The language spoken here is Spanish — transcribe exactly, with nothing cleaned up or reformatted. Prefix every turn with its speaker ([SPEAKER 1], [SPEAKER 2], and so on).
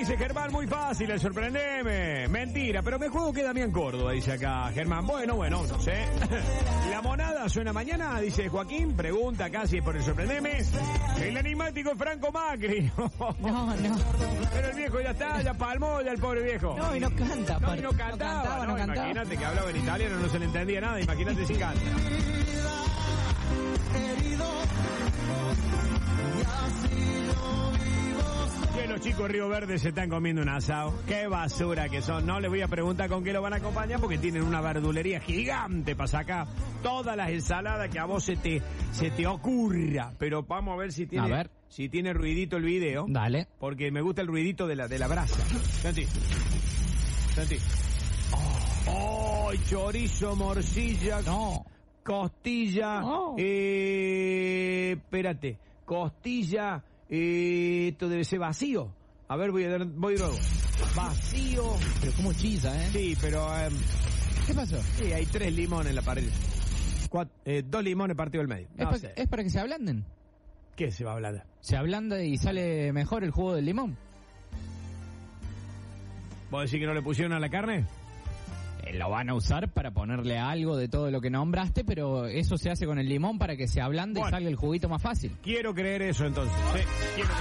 [SPEAKER 1] dice Germán, muy fácil, el sorprendeme. Mentira, pero me juego que Damián Córdoba, dice acá Germán. Bueno, bueno, no sé. La monada suena mañana, dice Joaquín. Pregunta casi por el sorprendeme. El enigmático Franco Macri.
[SPEAKER 2] No, no.
[SPEAKER 1] Pero el viejo ya está, ya palmó, ya el pobre viejo.
[SPEAKER 2] No, y no canta.
[SPEAKER 1] No, y no cantaba,
[SPEAKER 2] no, cantaba,
[SPEAKER 1] no,
[SPEAKER 2] no cantaba.
[SPEAKER 1] Imagínate que hablaba en italiano, no se le entendía nada. Imagínate si canta. Que los chicos de Río Verde se están comiendo un asado. Qué basura que son. No les voy a preguntar con qué lo van a acompañar porque tienen una verdulería gigante para sacar todas las ensaladas que a vos se te, se te ocurra. Pero vamos a ver si tiene,
[SPEAKER 2] A ver.
[SPEAKER 1] si tiene ruidito el video.
[SPEAKER 2] Dale.
[SPEAKER 1] Porque me gusta el ruidito de la, de la brasa. Sentí. Sentí. Oh, chorizo, morcilla.
[SPEAKER 2] No.
[SPEAKER 1] Costilla.
[SPEAKER 2] Oh.
[SPEAKER 1] Eh, espérate. Costilla. Eh, esto debe ser vacío. A ver, voy a dar, voy luego. Vacío.
[SPEAKER 2] Pero como chisa, ¿eh?
[SPEAKER 1] Sí, pero eh,
[SPEAKER 2] ¿Qué pasó?
[SPEAKER 1] sí, hay tres limones en la pared. Cuat- eh, dos limones partidos al medio.
[SPEAKER 2] Es,
[SPEAKER 1] No
[SPEAKER 2] pa-
[SPEAKER 1] sé.
[SPEAKER 2] es para que se ablanden.
[SPEAKER 1] ¿Qué se va a hablar?
[SPEAKER 2] Se ablanda y sale mejor el jugo del limón.
[SPEAKER 1] ¿Vos decís que no le pusieron a la carne?
[SPEAKER 2] Eh, lo van a usar para ponerle algo de todo lo que nombraste, pero eso se hace con el limón para que se ablande
[SPEAKER 1] Bueno.
[SPEAKER 2] y salga el juguito más fácil.
[SPEAKER 1] Quiero creer eso entonces. Sí, quiero